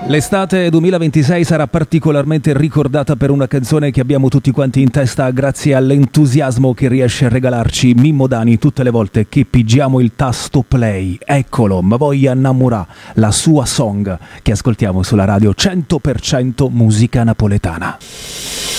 L'estate 2026 sarà particolarmente ricordata per una canzone che abbiamo tutti quanti in testa grazie all'entusiasmo che riesce a regalarci Mimmo Dani tutte le volte che pigiamo il tasto play. Eccolo, Ma voglia innamorà, la sua song che ascoltiamo sulla radio 100% musica napoletana.